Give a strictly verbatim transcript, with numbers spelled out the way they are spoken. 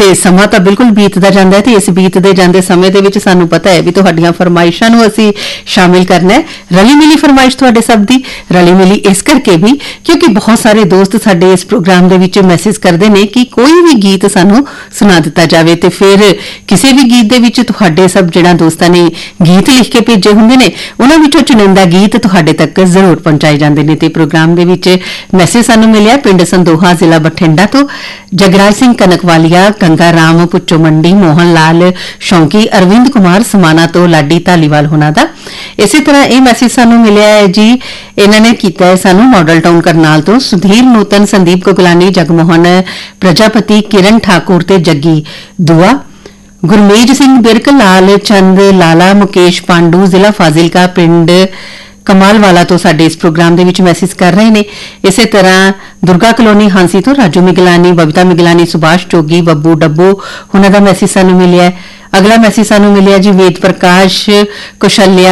ਤੇ ਸਮਾਂ ਤਾਂ ਬਿਲਕੁਲ ਬੀਤਦਾ ਜਾਂਦਾ ਹੈ ਤੇ ਇਸ ਬੀਤਦੇ ਜਾਂਦੇ ਸਮੇਂ ਦੇ ਵਿੱਚ ਸਾਨੂੰ ਪਤਾ ਹੈ ਵੀ ਤੁਹਾਡੀਆਂ ਫਰਮਾਇਸ਼ਾਂ ਨੂੰ ਅਸੀਂ ਸ਼ਾਮਿਲ ਕਰਨਾ ਹੈ। ਰਲੀ ਮਿਲੀ ਫਰਮਾਇਸ਼ ਤੁਹਾਡੇ ਸਭ ਦੀ ਰਲੀ ਮਿਲੀ ਇਸ ਕਰਕੇ ਵੀ ਕਿਉਂਕਿ ਬਹੁਤ ਸਾਰੇ ਦੋਸਤ ਸਾਡੇ ਇਸ ਪ੍ਰੋਗਰਾਮ ਦੇ ਵਿੱਚ ਮੈਸੇਜ ਕਰਦੇ ਨੇ ਕਿ ਕੋਈ ਵੀ ਗੀਤ ਸਾਨੂੰ ਸੁਣਾ ਦਿੱਤਾ ਜਾਵੇ ਤੇ ਫਿਰ ਕਿਸੇ ਵੀ ਗੀਤ ਦੇ ਵਿੱਚ ਤੁਹਾਡੇ ਸਭ ਜਿਹੜਾ ਦੋਸਤਾਂ ਨੇ ਗੀਤ ਲਿਖ ਕੇ ਭੇਜੇ ਹੁੰਦੇ ਨੇ ਉਹਨਾਂ ਵਿੱਚੋਂ ਚੁਣਿੰਦਾ ਗੀਤ ਤੁਹਾਡੇ ਤੱਕ ਜ਼ਰੂਰ ਪਹੁੰਚਾਏ ਜਾਂਦੇ ਨੇ ਤੇ ਪ੍ਰੋਗਰਾਮ ਦੇ ਵਿੱਚ ਮੈਸੇਜ ਸਾਨੂੰ ਮਿਲਿਆ ਪਿੰਡ ਸੰਦੋਹਾ ਜ਼ਿਲ੍ਹਾ ਬਠਿੰਡਾ ਤੋਂ ਜਗਰਾਜ ਸਿੰਘ ਕਨਕਵਾਲੀਆ ਗੰਗਾ ਰਾਮ ਪੁੱਚੋ ਮੰਡੀ ਮੋਹਨ ਲਾਲ ਸ਼ੌਂਕੀ ਅਰਵਿੰਦ ਕੁਮਾਰ ਸਮਾਨਾ ਤੋਂ ਲਾਡੀ ਧਾਲੀਵਾਲ ਹੋਣਾ ਦਾ। ਇਸੇ ਤਰ੍ਹਾਂ ਇਹ ਮੈਸੇਜ ਸਾਨੂੰ ਮਿਲਿਆ ਹੈ ਜੀ ਇਹਨਾਂ ਨੇ ਕੀਤਾ ਹੈ ਸਾਨੂੰ ਮਾਡਲ ਟਾਊਨ ਕਰਨਾਲ ਤੋਂ ਸੁਧੀਰ ਨੂਤਨ ਸੰਦੀਪ ਕੋਗਲਾਨੀ ਜਗਮੋਹਨ ਪ੍ਰਜਾਪਤੀ ਕਿਰਨ ਠਾਕੁਰ ਤੇ ਜੱਗੀ ਦੁਆ ਗੁਰਮੇਜ ਸਿੰਘ ਬਿਰਕ ਲਾਲ ਚੰਦ ਲਾਲਾ ਮੁਕੇਸ਼ ਪਾਂਡੂ ਜ਼ਿਲ੍ਹਾ ਫਾਜ਼ਿਲਕਾ ਪਿੰਡ ਕਮਾਲਵਾਲਾ ਤੋਂ ਸਾਡੇ ਇਸ ਪ੍ਰੋਗਰਾਮ ਦੇ ਵਿੱਚ ਮੈਸੇਜ ਕਰ ਰਹੇ ਨੇ। ਇਸੇ ਤਰ੍ਹਾਂ ਦੁਰਗਾ ਕਲੋਨੀ ਹਾਂਸੀ ਤੋਂ ਰਾਜੂ ਮਿਗਲਾਨੀ ਬਬੀਤਾ ਮਿਗਲਾਨੀ ਸੁਭਾਸ਼ ਚੋਗੀ ਬੱਬੂ ਡੱਬੂ ਉਹਨਾਂ ਦਾ ਮੈਸੇਜ ਸਾਨੂੰ ਮਿਲਿਆ। ਅਗਲਾ ਮੈਸੇਜ ਸਾਨੂੰ ਮਿਲਿਆ ਜੀ ਵੇਦ ਪ੍ਰਕਾਸ਼ ਕੁਸ਼ਲਿਆ